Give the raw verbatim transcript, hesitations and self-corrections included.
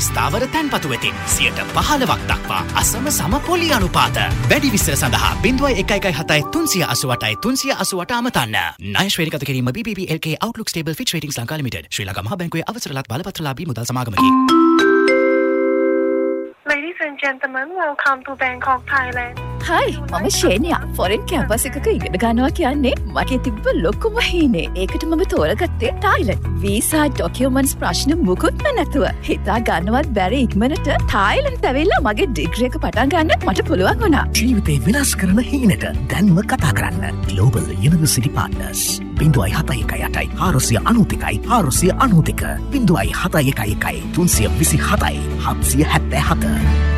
ස්ථාවර තැන්පතු වෙතින් සියයට පහළොවක් දක්වා අසම සම පොලි අනුපාත. වැඩි විස්තර සඳහා බිංදුවයි එකයි එකයි හතයි තුන්සිය අසූඅටයි තුන්සිය අසූඅට අමතන්න. ණය ශ්‍රේණිගත කිරීම B B B L K Outlook Stable Fitch Ratings Lanka Limited. ශ්‍රී ලංකා මහා බැංකුවේ අවසරලත් බලපත්‍රලාභී මුදල් සමාගමකි. Ladies and gentlemen, welcome to Bangkok, Thailand. Hi, මම ශේනියා. ෆොරෙන් කැම්පස් එකක ඉගෙන ගන්නවා කියන්නේ මගේ තිබ්බ ලොකුම හීනේ. ඒකට මම තෝරගත්තේ තායිලන්ත. වීසා ඩොකියුමන්ට්ස් ප්‍රශ්න මුකුත්ම නැතුව හිතා ගන්නවත් බැරි ඉක්මනට තායිලන්ත ඇවිල්ලා මගේ ඩිග්‍රී එක පටන් ගන්න මට පුළුවන් වුණා. ජීවිතේ විනාශ කරන හීනෙට දැන්ම කතා කරන්න. Global University Partners. බිංදුවයි හතයි එකයි අටයි හාරසිය අනූතිකයි හාරසිය අනූතික බිංදුවයි හතයි එකයි එකයි තුන්සිය විසි හතයි හත්සිය හැත්තෑ හත.